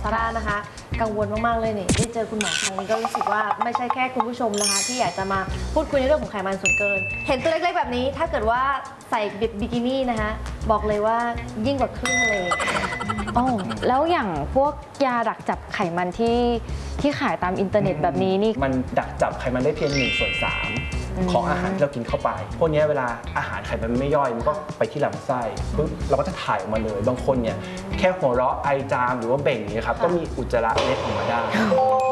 ซาร่านะคะกังวลมากๆเลยเนี่ยได้เจอคุณหมอครั้งนี้ก็รู้สึกว่าไม่ใช่แค่คุณผู้ชมนะคะที่อยากจะมาพูดคุยในเรื่องของไขมันส่วนเกินเห็นตัวเล็กๆแบบนี้ถ้าเกิดว่าใส่บิกินี่นะคะบอกเลยว่ายิ่งกว่าคลื่นทะเลอ๋อแล้วอย่างพวกยาดักจับไขมันที่ขายตามอินเทอร์เน็ตแบบนี้นี่มันดักจับไขมันได้เพียง1/3ของอาหารที่เรากินเข้าไปพวกนี้เวลาอาหารไขมันไม่ย่อยมันก็ไปที่ลำไส้ปุ๊บเราก็จะถ่ายออกมาเลยบางคนเนี่ยแค่หัวเราะไอจามหรือว่าเบ่งเนี่ยครับก็มีอุจจาระเล็ดออกมาได้